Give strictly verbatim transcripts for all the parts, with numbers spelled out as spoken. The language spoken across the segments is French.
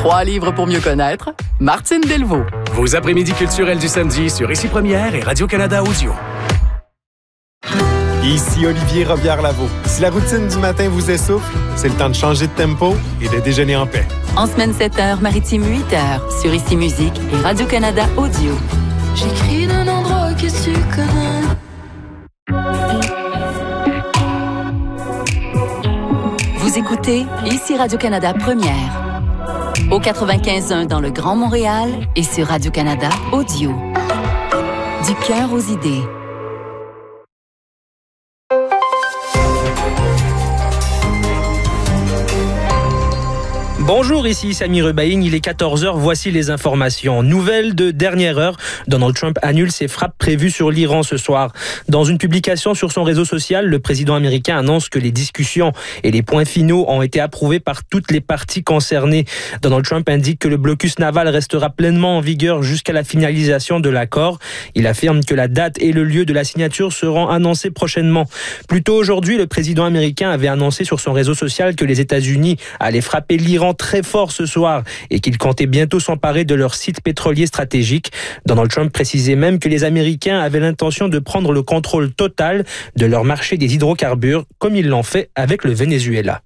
Trois livres pour mieux connaître, Martine Delvaux. Vos après-midi culturels du samedi sur Ici Première et Radio-Canada Audio. Ici Olivier Robillard-Lavaux. Si la routine du matin vous essouffle, c'est le temps de changer de tempo et de déjeuner en paix. En semaine sept heures, maritime huit heures, sur Ici Musique et Radio-Canada Audio. J'écris d'un endroit que tu connais. Vous écoutez Ici Radio-Canada Première. Au quatre-vingt-quinze point un dans le Grand Montréal et sur Radio-Canada Audio. Du cœur aux idées. Bonjour, ici Samy Rebaïn, il est quatorze heures, voici les informations. Nouvelle de dernière heure, Donald Trump annule ses frappes prévues sur l'Iran ce soir. Dans une publication sur son réseau social, le président américain annonce que les discussions et les points finaux ont été approuvés par toutes les parties concernées. Donald Trump indique que le blocus naval restera pleinement en vigueur jusqu'à la finalisation de l'accord. Il affirme que la date et le lieu de la signature seront annoncés prochainement. Plus tôt aujourd'hui, le président américain avait annoncé sur son réseau social que les États-Unis allaient frapper l'Iran très fort ce soir et qu'il comptait bientôt s'emparer de leur site pétrolier stratégique. Donald Trump précisait même que les Américains avaient l'intention de prendre le contrôle total de leur marché des hydrocarbures, comme ils l'ont fait avec le Venezuela.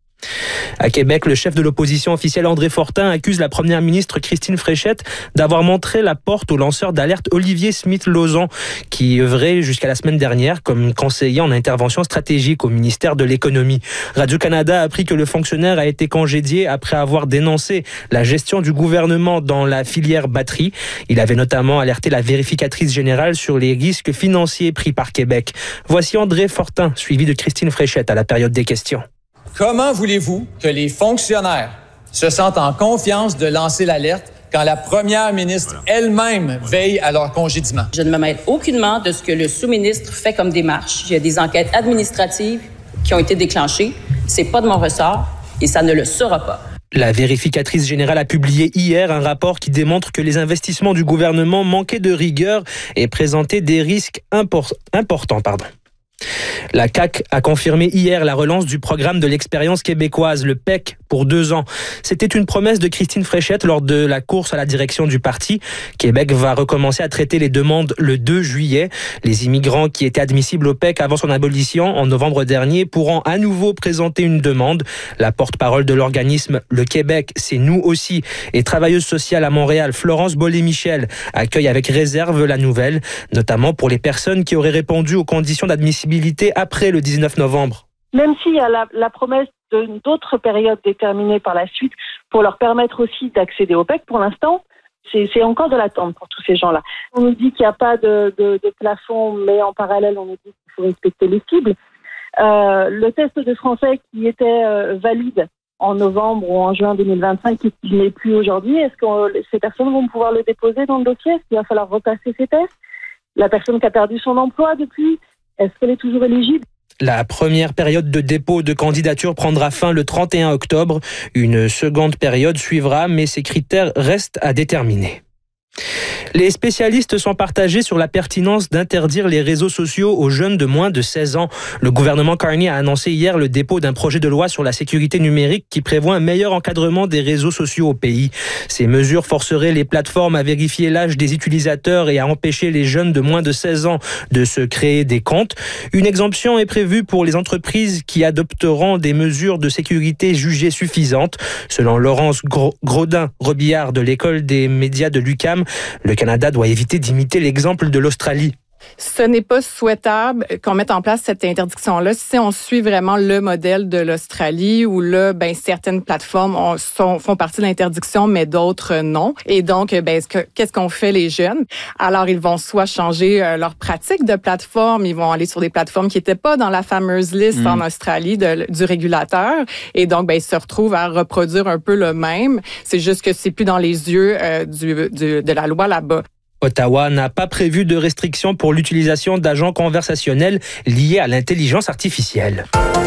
À Québec, le chef de l'opposition officielle André Fortin accuse la première ministre Christine Fréchette d'avoir montré la porte au lanceur d'alerte Olivier Smith-Lauzon, qui œuvrait jusqu'à la semaine dernière comme conseiller en intervention stratégique au ministère de l'Économie. Radio-Canada a appris que le fonctionnaire a été congédié après avoir dénoncé la gestion du gouvernement dans la filière batterie. Il avait notamment alerté la vérificatrice générale sur les risques financiers pris par Québec. Voici André Fortin, suivi de Christine Fréchette à la période des questions. Comment voulez-vous que les fonctionnaires se sentent en confiance de lancer l'alerte quand la première ministre elle-même veille à leur congédiement? Je ne me mêle aucunement de ce que le sous-ministre fait comme démarche. Il y a des enquêtes administratives qui ont été déclenchées. C'est pas de mon ressort et ça ne le sera pas. La vérificatrice générale a publié hier un rapport qui démontre que les investissements du gouvernement manquaient de rigueur et présentaient des risques impor- importants. Pardon. La C A Q a confirmé hier la relance du programme de l'expérience québécoise, le P E C, pour deux ans. C'était une promesse de Christine Fréchette lors de la course à la direction du parti. Québec va recommencer à traiter les demandes le deux juillet. Les immigrants qui étaient admissibles au P E C avant son abolition en novembre dernier pourront à nouveau présenter une demande. La porte-parole de l'organisme Le Québec, c'est nous aussi, et travailleuse sociale à Montréal, Florence Bollé-Michel, accueille avec réserve la nouvelle, notamment pour les personnes qui auraient répondu aux conditions d'admissibilité après le dix-neuf novembre. Même s'il y a la, la promesse de, d'autres périodes déterminées par la suite pour leur permettre aussi d'accéder au P E C, pour l'instant, c'est, c'est encore de l'attente pour tous ces gens-là. On nous dit qu'il n'y a pas de, de, de plafond, mais en parallèle, on nous dit qu'il faut respecter les cibles. Euh, le test de français qui était euh, valide en novembre ou en juin deux mille vingt-cinq, qui n'est plus aujourd'hui, est-ce que ces personnes vont pouvoir le déposer dans le dossier? Est-ce qu'il va falloir repasser ces tests? La personne qui a perdu son emploi depuis, est-ce qu'elle est toujours éligible? La première période de dépôt de candidature prendra fin le trente et un octobre. Une seconde période suivra, mais ces critères restent à déterminer. Les spécialistes sont partagés sur la pertinence d'interdire les réseaux sociaux aux jeunes de moins de seize ans. Le gouvernement Carney a annoncé hier le dépôt d'un projet de loi sur la sécurité numérique qui prévoit un meilleur encadrement des réseaux sociaux au pays. Ces mesures forceraient les plateformes à vérifier l'âge des utilisateurs et à empêcher les jeunes de moins de seize ans de se créer des comptes. Une exemption est prévue pour les entreprises qui adopteront des mesures de sécurité jugées suffisantes. Selon Laurence Grodin-Robillard de l'École des médias de l'U Q A M, le Canada doit éviter d'imiter l'exemple de l'Australie. Ce n'est pas souhaitable qu'on mette en place cette interdiction-là si on suit vraiment le modèle de l'Australie où là, ben, certaines plateformes ont, sont, font partie de l'interdiction, mais d'autres non. Et donc, ben, qu'est-ce qu'on fait les jeunes? Alors, ils vont soit changer euh, leur pratique de plateforme, ils vont aller sur des plateformes qui n'étaient pas dans la fameuse liste mmh. en Australie de, du régulateur. Et donc, ben, ils se retrouvent à reproduire un peu le même. C'est juste que c'est plus dans les yeux euh, du, du, de la loi là-bas. Ottawa n'a pas prévu de restrictions pour l'utilisation d'agents conversationnels liés à l'intelligence artificielle.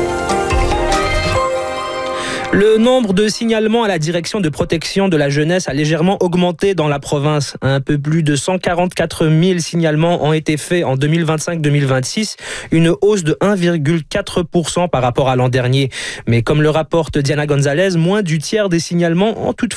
Le nombre de signalements à la direction de protection de la jeunesse a légèrement augmenté dans la province. Un peu plus de cent quarante-quatre mille signalements ont été faits en deux mille vingt-cinq deux mille vingt-six, une hausse de un virgule quatre pour cent par rapport à l'an dernier. Mais comme le rapporte Diana Gonzalez, moins du tiers des signalements ont toutefois